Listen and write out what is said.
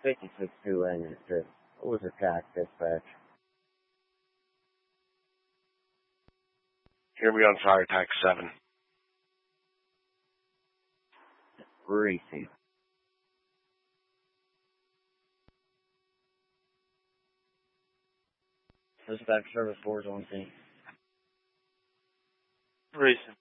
56-2 engine trip. It was attack dispatch. Here we on fire attack 7. Racing. Dispatch service 4 is on scene. Racing.